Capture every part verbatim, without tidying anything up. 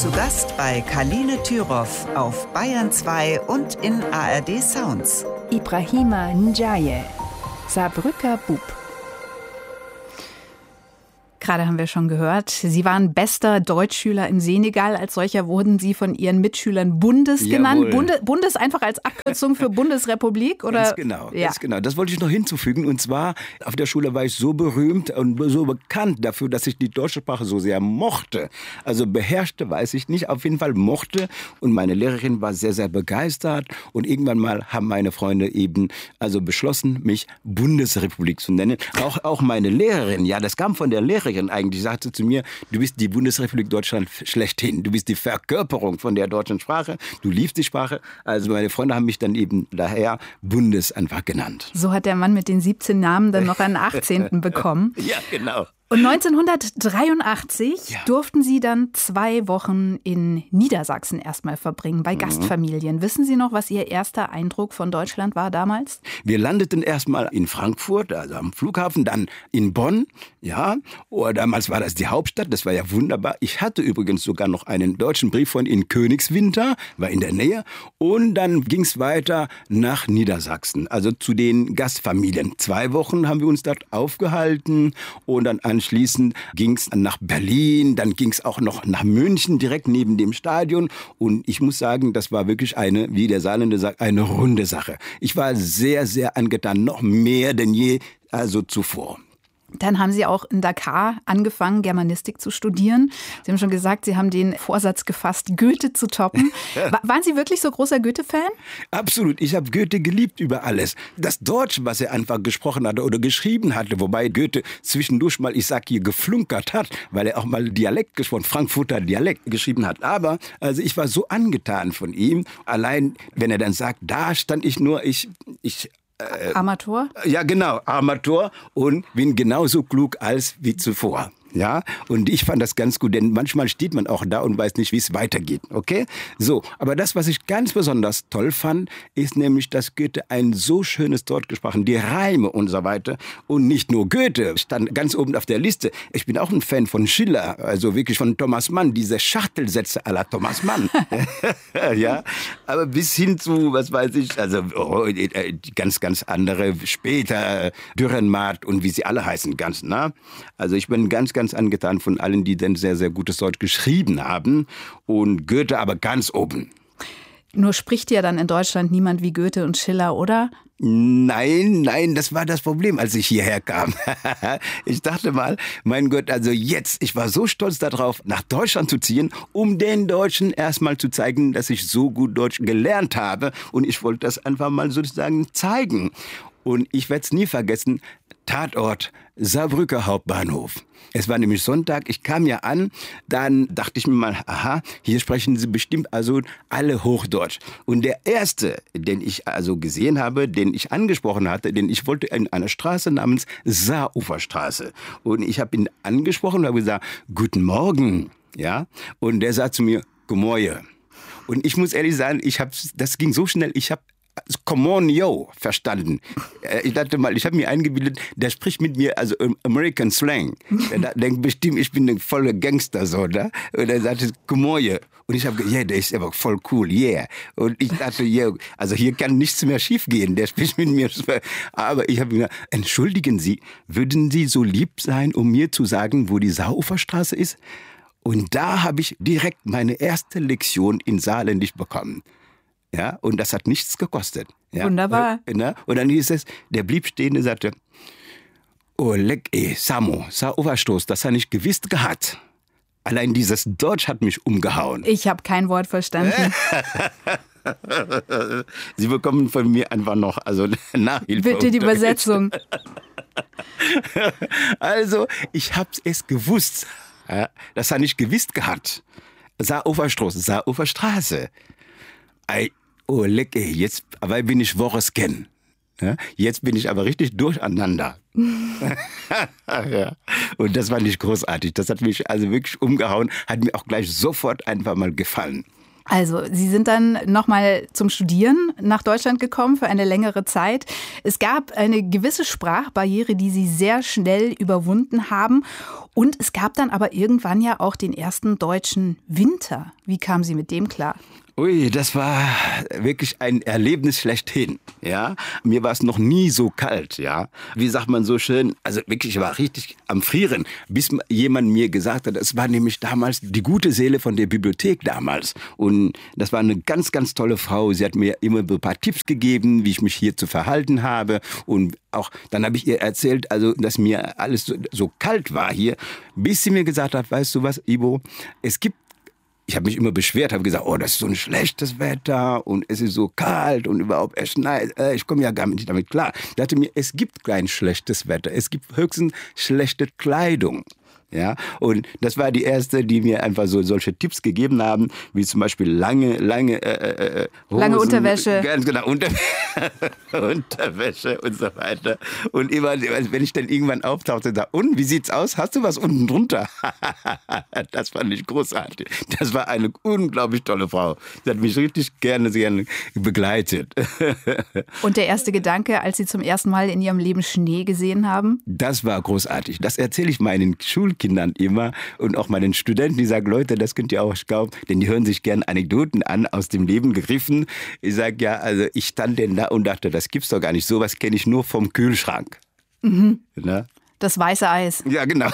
Zu Gast bei Kaline Thürow auf Bayern zwei und in A R D Sounds. Ibrahima Ndiaye, Saarbrücker Bub. Gerade haben wir schon gehört, Sie waren bester Deutschschüler im Senegal. Als solcher wurden Sie von Ihren Mitschülern Bundes Jawohl. genannt. Bunde, Bundes einfach als Abkürzung für Bundesrepublik? Oder? Ganz genau, ja. ganz genau. Das wollte ich noch hinzufügen. Und zwar, auf der Schule war ich so berühmt und so bekannt dafür, dass ich die deutsche Sprache so sehr mochte. Also beherrschte, weiß ich nicht, auf jeden Fall mochte. Und meine Lehrerin war sehr, sehr begeistert. Und irgendwann mal haben meine Freunde eben also beschlossen, mich Bundesrepublik zu nennen. Auch, auch meine Lehrerin, ja, das kam von der Lehrerin eigentlich, sagte zu mir, du bist die Bundesrepublik Deutschland schlechthin. Du bist die Verkörperung von der deutschen Sprache. Du liebst die Sprache. Also meine Freunde haben mich dann eben daher Bundes einfach genannt. So hat der Mann mit den siebzehn Namen dann noch einen achtzehnten bekommen. Ja, genau. Und neunzehnhundertdreiundachtzig Ja. durften Sie dann zwei Wochen in Niedersachsen erstmal verbringen, bei Gastfamilien. Wissen Sie noch, was Ihr erster Eindruck von Deutschland war damals? Wir landeten erstmal in Frankfurt, also am Flughafen, dann in Bonn, ja. Oh, damals war das die Hauptstadt, das war ja wunderbar. Ich hatte übrigens sogar noch einen deutschen Brieffreund in Königswinter, war in der Nähe. Und dann ging es weiter nach Niedersachsen, also zu den Gastfamilien. Zwei Wochen haben wir uns dort aufgehalten und dann anschließend ging es nach Berlin, dann ging es auch noch nach München, direkt neben dem Stadion. Und ich muss sagen, das war wirklich eine, wie der Saarländer sagt, eine runde Sache. Ich war sehr, sehr angetan, noch mehr denn je, also zuvor. Dann haben Sie auch in Dakar angefangen, Germanistik zu studieren. Sie haben schon gesagt, Sie haben den Vorsatz gefasst, Goethe zu toppen. Wa- Waren Sie wirklich so großer Goethe-Fan? Absolut, ich habe Goethe geliebt über alles. Das Deutsch, was er einfach gesprochen hatte oder geschrieben hatte, wobei Goethe zwischendurch mal, ich sag hier, geflunkert hat, weil er auch mal Dialekt gesprochen, Frankfurter Dialekt geschrieben hat. Aber also ich war so angetan von ihm, allein wenn er dann sagt, da stand ich nur, ich... ich Äh, Amateur? Ja, genau, Amateur und bin genauso klug als wie zuvor. Ja, und ich fand das ganz gut, denn manchmal steht man auch da und weiß nicht, wie es weitergeht, okay? So, aber das, was ich ganz besonders toll fand, ist nämlich, dass Goethe ein so schönes Deutsch gesprochen hat, die Reime und so weiter. Und nicht nur Goethe, stand ganz oben auf der Liste. Ich bin auch ein Fan von Schiller, also wirklich von Thomas Mann, diese Schachtelsätze à la Thomas Mann. Ja, aber bis hin zu, was weiß ich, also oh, ganz, ganz andere, später Dürrenmatt und wie sie alle heißen, ganz nah. Also ich bin ganz, ganz ganz angetan von allen, die denn sehr, sehr gutes Deutsch geschrieben haben. Und Goethe aber ganz oben. Nur spricht ja dann in Deutschland niemand wie Goethe und Schiller, oder? Nein, nein, das war das Problem, als ich hierher kam. Ich dachte mal, mein Gott, also jetzt, ich war so stolz darauf, nach Deutschland zu ziehen, um den Deutschen erstmal zu zeigen, dass ich so gut Deutsch gelernt habe. Und ich wollte das einfach mal sozusagen zeigen. Und ich werde es nie vergessen, Tatort Saarbrücker Hauptbahnhof. Es war nämlich Sonntag, ich kam ja an, dann dachte ich mir mal, aha, hier sprechen sie bestimmt also alle Hochdeutsch. Und der erste, den ich also gesehen habe, den ich angesprochen hatte, den ich wollte in einer Straße namens Saaruferstraße. Und ich habe ihn angesprochen und habe gesagt, guten Morgen, ja. Und der sagt zu mir, Gemäue. Und ich muss ehrlich sagen, ich habe, das ging so schnell, ich habe Come on, yo, verstanden. Ich dachte mal, ich habe mir eingebildet, der spricht mit mir, also American Slang. Der denkt bestimmt, ich bin ein voller Gangster, so, ne? Und er sagte, come on, yo. Und ich habe gesagt, yeah, der ist aber voll cool, yeah. Und ich dachte, yeah, also hier kann nichts mehr schief gehen, der spricht mit mir. Aber ich habe mir gesagt, entschuldigen Sie, würden Sie so lieb sein, um mir zu sagen, wo die Saaruferstraße ist? Und da habe ich direkt meine erste Lektion in Saarländisch bekommen. Ja, und das hat nichts gekostet. Ja. Wunderbar. Und, und dann hieß es, der blieb stehen und sagte, oh, leck, ey, Samo, Saaruferstoß, das habe ich gewiss gehabt. Allein dieses Deutsch hat mich umgehauen. Ich habe kein Wort verstanden. Sie bekommen von mir einfach noch also Nachhilfe. Bitte die Übersetzung. Also, ich habe es gewusst. Ja, das habe ich gewiss gehabt. Saaruferstoß, Saaruferstraße. Ei, oh, leck, ey, jetzt aber bin ich Woches kennen. Ja, jetzt bin ich aber richtig durcheinander. Ja. Und das war nicht großartig. Das hat mich also wirklich umgehauen, hat mir auch gleich sofort einfach mal gefallen. Also, Sie sind dann nochmal zum Studieren nach Deutschland gekommen für eine längere Zeit. Es gab eine gewisse Sprachbarriere, die Sie sehr schnell überwunden haben. Und es gab dann aber irgendwann ja auch den ersten deutschen Winter. Wie kamen Sie mit dem klar? Ui, das war wirklich ein Erlebnis schlechthin, ja. Mir war es noch nie so kalt, ja. Wie sagt man so schön, also wirklich, ich war richtig am Frieren, bis jemand mir gesagt hat, es war nämlich damals die gute Seele von der Bibliothek damals. Und das war eine ganz, ganz tolle Frau. Sie hat mir immer ein paar Tipps gegeben, wie ich mich hier zu verhalten habe. Und auch dann habe ich ihr erzählt, also dass mir alles so, so kalt war hier, bis sie mir gesagt hat, weißt du was, Ivo, es gibt Ich habe mich immer beschwert, habe gesagt, oh, das ist so ein schlechtes Wetter und es ist so kalt und überhaupt es schneit. Ich komme ja gar nicht damit klar. Ich dachte mir, es gibt kein schlechtes Wetter, es gibt höchstens schlechte Kleidung. Ja, und das war die erste, die mir einfach so solche Tipps gegeben haben, wie zum Beispiel lange, lange äh, äh, Hosen, lange Unterwäsche. Ganz genau, Unter Unterwäsche und so weiter. Und immer, wenn ich dann irgendwann auftauchte, da, und wie sieht's aus? Hast du was unten drunter? Das fand ich großartig. Das war eine unglaublich tolle Frau. Sie hat mich richtig gerne, gerne begleitet. Und der erste Gedanke, als Sie zum ersten Mal in Ihrem Leben Schnee gesehen haben? Das war großartig. Das erzähle ich meinen Schulkindern immer und auch meinen Studenten, die sagen, Leute, das könnt ihr auch glauben, denn die hören sich gern Anekdoten an, aus dem Leben gegriffen. Ich sage, ja, also ich stand denn da und dachte, das gibt's doch gar nicht. Sowas kenne ich nur vom Kühlschrank. Mhm. Na? Das weiße Eis. Ja, genau.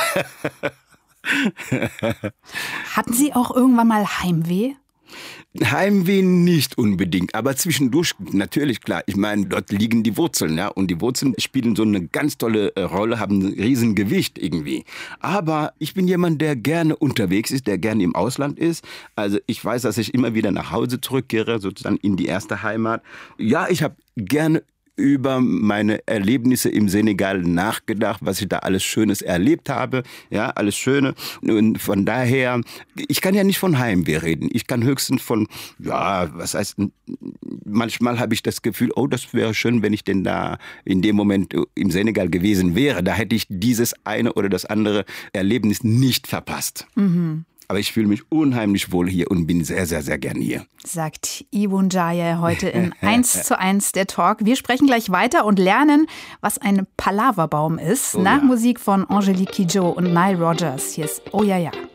Hatten Sie auch irgendwann mal Heimweh? Heimweh nicht unbedingt, aber zwischendurch natürlich, klar. Ich meine, dort liegen die Wurzeln, ja, und die Wurzeln spielen so eine ganz tolle Rolle, haben ein Riesengewicht irgendwie. Aber ich bin jemand, der gerne unterwegs ist, der gerne im Ausland ist. Also ich weiß, dass ich immer wieder nach Hause zurückkehre, sozusagen in die erste Heimat. Ja, ich habe gerne über meine Erlebnisse im Senegal nachgedacht, was ich da alles Schönes erlebt habe, ja, alles Schöne. Und von daher, ich kann ja nicht von Heimweh reden. Ich kann höchstens von, ja, was heißt, manchmal habe ich das Gefühl, oh, das wäre schön, wenn ich denn da in dem Moment im Senegal gewesen wäre. Da hätte ich dieses eine oder das andere Erlebnis nicht verpasst. Mhm. Aber ich fühle mich unheimlich wohl hier und bin sehr, sehr, sehr gern hier. Sagt Ivo Ndiaye heute in eins zu eins der Talk. Wir sprechen gleich weiter und lernen, was ein Palaverbaum ist. Oh, nach ja. Musik von Angelique Kidjo und Nile Rodgers. Hier ist Oh ja ja.